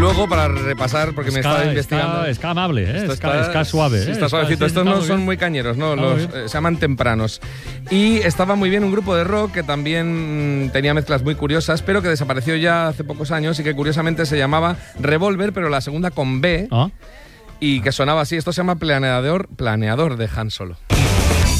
luego, para repasar, porque me estaba investigando... Ska amable, Esto ska suave. Sí, está suavecito. Estos no son muy cañeros, ¿no? Se llaman tempranos. Y estaba muy bien un grupo de rock que también tenía mezclas muy curiosas, pero que desapareció ya hace pocos años y que curiosamente se llamaba Revolver, pero la segunda con B, y que sonaba así. Esto se llama Planeador de Han Solo.